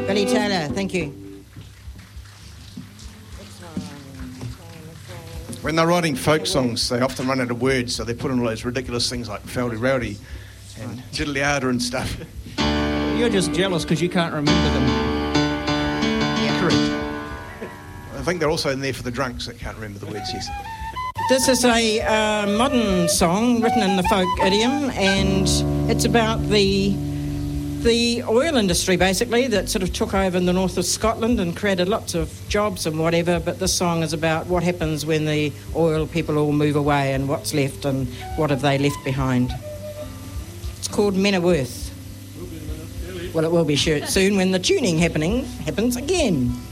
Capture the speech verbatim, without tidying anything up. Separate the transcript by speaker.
Speaker 1: Billy Taylor, thank you.
Speaker 2: When they're writing folk songs, they often run out of words, so they put in all those ridiculous things like Fowdy Rowdy and Diddly Arder and stuff.
Speaker 3: You're just jealous because you can't remember them.
Speaker 2: Yeah, correct. I think they're also in there for the drunks that can't remember the words, yes.
Speaker 1: This is a uh, modern song written in the folk idiom, and it's about the the oil industry, basically, that sort of took over in the north of Scotland and created lots of jobs and whatever, but this song is about what happens when the oil people all move away and what's left and what have they left behind. It's called Men of Worth. Well, it will be sure soon when the tuning happening happens again.